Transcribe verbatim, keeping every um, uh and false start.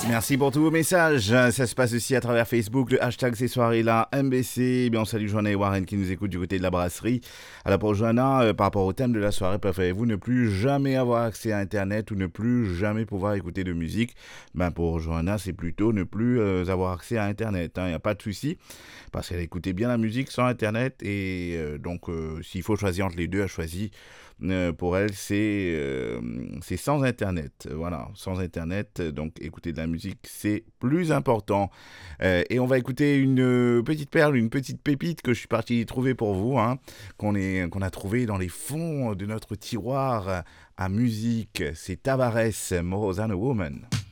Merci pour tous vos messages. Ça se passe aussi à travers Facebook, le hashtag ces soirées-là, M B C. Eh bien, on salue Joanna et Warren qui nous écoutent du côté de la brasserie. Alors pour Joanna, euh, par rapport au thème de la soirée, préférez-vous ne plus jamais avoir accès à Internet ou ne plus jamais pouvoir écouter de musique? Ben pour Joanna, c'est plutôt ne plus euh, avoir accès à Internet. Il n'y a pas de souci parce qu'elle écoutait bien la musique sans Internet et euh, donc euh, s'il faut choisir entre les deux, elle choisit. Euh, pour elle, c'est euh, c'est sans Internet. Voilà, sans Internet. Donc, écouter de la musique, c'est plus important. Euh, et on va écouter une euh, petite perle, une petite pépite que je suis parti trouver pour vous, hein, qu'on est, qu'on a trouvé dans les fonds de notre tiroir à musique. C'est Tavares, More Than a Woman.